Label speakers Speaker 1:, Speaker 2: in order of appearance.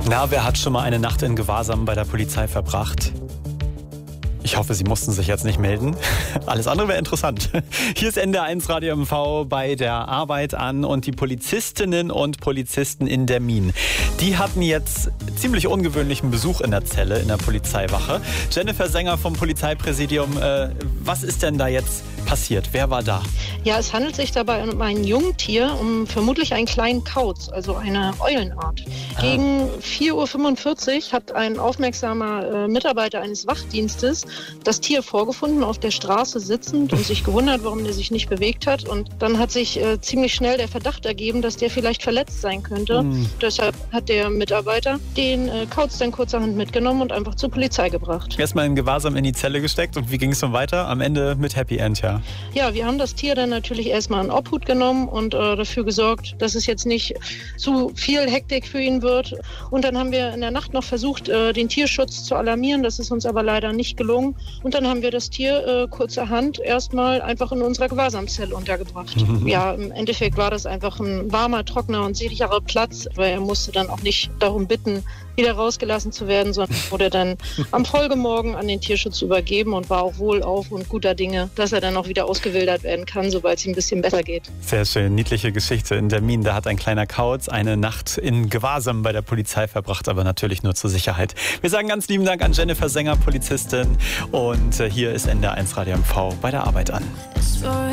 Speaker 1: Na, wer hat schon mal eine Nacht in Gewahrsam bei der Polizei verbracht? Ich hoffe, Sie mussten sich jetzt nicht melden. Alles andere wäre interessant. Hier ist NDR1 Radio MV bei der Arbeit an und die Polizistinnen und Polizisten in Demmin. Die hatten jetzt ziemlich ungewöhnlichen Besuch in der Zelle, in der Polizeiwache. Jennifer Sänger vom Polizeipräsidium, was ist denn da jetzt passiert? Wer war da?
Speaker 2: Ja, es handelt sich dabei um ein Jungtier, um vermutlich einen kleinen Kauz, also eine Eulenart. Gegen 4:45 Uhr hat ein aufmerksamer Mitarbeiter eines Wachdienstes das Tier vorgefunden, auf der Straße sitzend und sich gewundert, warum der sich nicht bewegt hat. Und dann hat sich ziemlich schnell der Verdacht ergeben, dass der vielleicht verletzt sein könnte. Deshalb hat der Mitarbeiter den Kauz dann kurzerhand mitgenommen und einfach zur Polizei gebracht.
Speaker 1: Erstmal in Gewahrsam in die Zelle gesteckt und wie ging es dann weiter? Am Ende mit Happy End, ja?
Speaker 2: Ja, wir haben das Tier dann natürlich erstmal in Obhut genommen und dafür gesorgt, dass es jetzt nicht zu viel Hektik für ihn wird. Und dann haben wir in der Nacht noch versucht, den Tierschutz zu alarmieren. Das ist uns aber leider nicht gelungen. Und dann haben wir das Tier kurzerhand erstmal einfach in unserer Gewahrsamszelle untergebracht. Ja, im Endeffekt war das einfach ein warmer, trockener und sicherer Platz, weil er musste dann auch nicht darum bitten, wieder rausgelassen zu werden, sondern wurde dann am Folgemorgen an den Tierschutz übergeben und war auch wohlauf und guter Dinge, dass er dann auch wieder ausgewildert werden kann, sobald es ihm ein bisschen besser geht.
Speaker 1: Sehr schön, niedliche Geschichte in Demmin. Da hat ein kleiner Kauz eine Nacht in Gewahrsam bei der Polizei verbracht, aber natürlich nur zur Sicherheit. Wir sagen ganz lieben Dank an Jennifer Sänger, Polizistin. Und hier ist NDR1 Radio MV bei der Arbeit an.